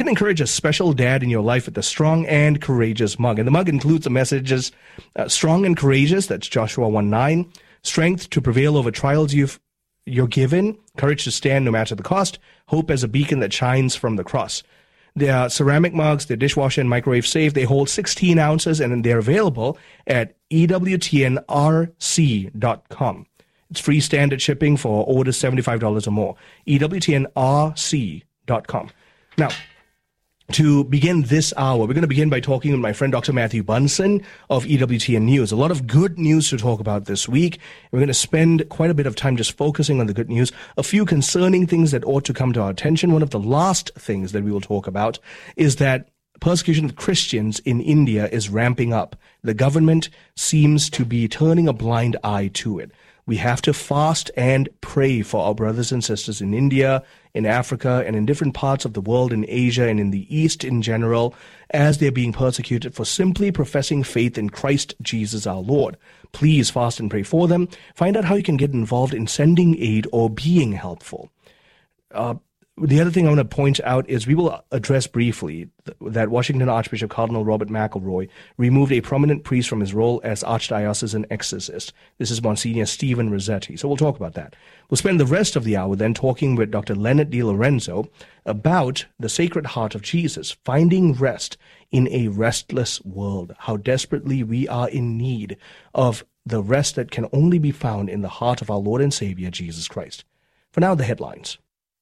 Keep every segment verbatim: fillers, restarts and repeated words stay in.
going to encourage a special dad in your life with the Strong and Courageous mug. And the mug includes the messages, uh, Strong and Courageous, that's Joshua one nine, strength to prevail over trials you've, you're given, courage to stand no matter the cost, hope as a beacon that shines from the cross. They are ceramic mugs, they're dishwasher and microwave safe. They hold sixteen ounces, and they're available at E W T N R C dot com. It's free standard shipping for orders seventy-five dollars or more. E W T N R C dot com. Now, to begin this hour, we're going to begin by talking with my friend Doctor Matthew Bunson of E W T N News. A lot of good news to talk about this week. We're going to spend quite a bit of time just focusing on the good news, a few concerning things that ought to come to our attention. One of the last things that we will talk about is that persecution of Christians in India is ramping up. The government seems to be turning a blind eye to it. We have to fast and pray for our brothers and sisters in India, in Africa, and in different parts of the world, in Asia and in the East in general, as they're being persecuted for simply professing faith in Christ Jesus our Lord. Please fast and pray for them. Find out how you can get involved in sending aid or being helpful. Uh, The other thing I want to point out is we will address briefly that Washington Archbishop Cardinal Robert McElroy removed a prominent priest from his role as archdiocesan exorcist. This is Monsignor Stephen Rossetti. So we'll talk about that. We'll spend the rest of the hour then talking with Doctor Leonard DiLorenzo about the Sacred Heart of Jesus, finding rest in a restless world, how desperately we are in need of the rest that can only be found in the heart of our Lord and Savior, Jesus Christ. For now, the headlines.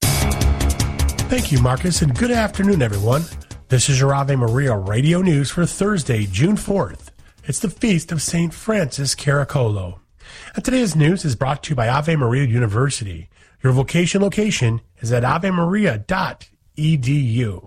Thank you, Marcus, and good afternoon, everyone. This is your Ave Maria Radio News for Thursday, June fourth. It's the feast of Saint Francis Caracolo. And today's news is brought to you by Ave Maria University. Your vocation location is at ave maria dot e d u.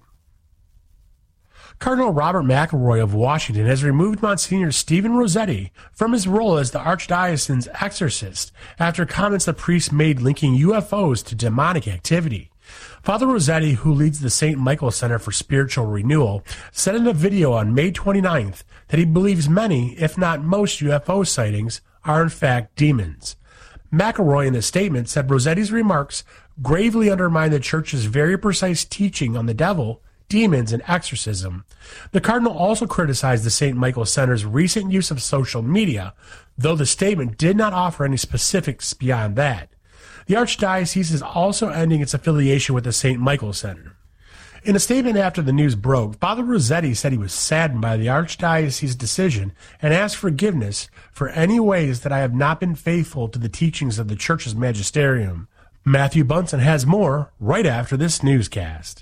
Cardinal Robert McElroy of Washington has removed Monsignor Stephen Rossetti from his role as the archdiocesan's exorcist after comments the priest made linking U F Os to demonic activity. Father Rossetti, who leads the Saint Michael Center for Spiritual Renewal, said in a video on May twenty-ninth that he believes many, if not most, U F O sightings are in fact demons. McElroy in a statement said Rossetti's remarks gravely undermine the Church's very precise teaching on the devil, demons, and exorcism. The Cardinal also criticized the Saint Michael Center's recent use of social media, though the statement did not offer any specifics beyond that. The Archdiocese is also ending its affiliation with the Saint Michael Center. In a statement after the news broke, Father Rossetti said he was saddened by the Archdiocese's decision and asked forgiveness for any ways that I have not been faithful to the teachings of the Church's magisterium. Matthew Bunson has more right after this newscast.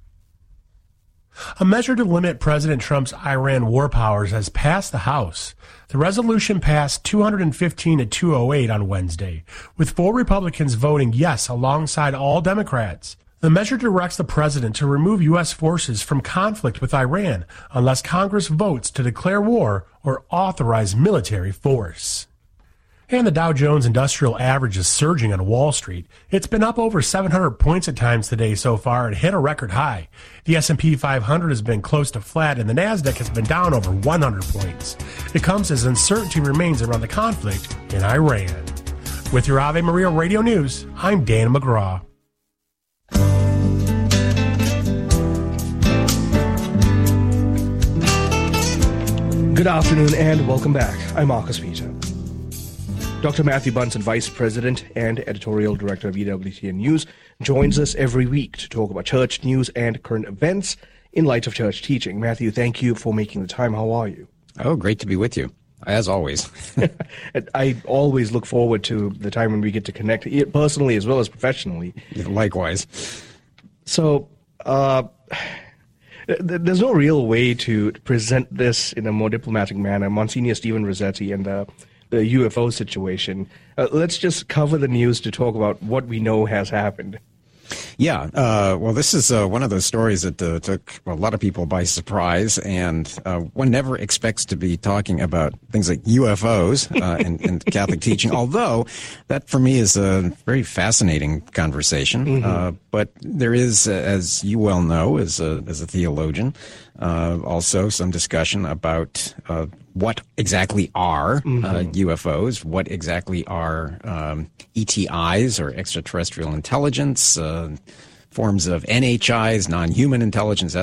A measure to limit President Trump's Iran war powers has passed the House. The resolution passed two hundred fifteen to two oh eight on Wednesday, with four Republicans voting yes alongside all Democrats. The measure directs the president to remove U S forces from conflict with Iran unless Congress votes to declare war or authorize military force. And the Dow Jones Industrial Average is surging on Wall Street. It's been up over seven hundred points at times today so far and hit a record high. The S and P five hundred has been close to flat and the Nasdaq has been down over one hundred points. It comes as uncertainty remains around the conflict in Iran. With your Ave Maria Radio News, I'm Dan McGraw. Good afternoon and welcome back. I'm Marcus Peter. Doctor Matthew Bunson, Vice President and Editorial Director of E W T N News, joins us every week to talk about church news and current events in light of church teaching. Matthew, thank you for making the time. How are you? Oh, great to be with you, as always. I always look forward to the time when we get to connect, personally as well as professionally. Yeah, likewise. So, uh, there's no real way to present this in a more diplomatic manner. Monsignor Stephen Rossetti and the the U F O situation. Uh, let's just cover the news to talk about what we know has happened. Yeah, uh, well, this is uh, one of those stories that uh, took a lot of people by surprise, and uh, one never expects to be talking about things like U F Os uh, in, in Catholic teaching, although that for me is a very fascinating conversation. Mm-hmm. Uh, but there is, uh, as you well know, as a, as a theologian, uh, also some discussion about uh, what exactly are mm-hmm. uh, U F Os, what exactly are um, E T Is or extraterrestrial intelligence, uh, forms of N H Is, non-human intelligence,